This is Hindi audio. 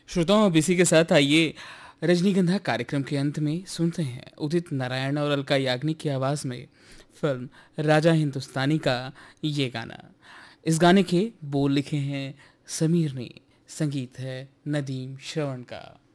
श्रोताओं, अब इसी के साथ आइए रजनीगंधा कार्यक्रम के अंत में सुनते हैं उदित नारायण और अलका याग्निक की आवाज़ में फिल्म राजा हिंदुस्तानी का ये गाना। इस गाने के बोल लिखे हैं समीर ने, संगीत है नदीम श्रवण का।